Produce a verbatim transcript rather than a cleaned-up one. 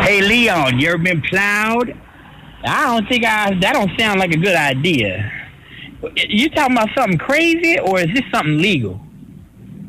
Hey, Leon, you ever been plowed? I don't think I. That don't sound like a good idea. You talking about something crazy, or is this something legal?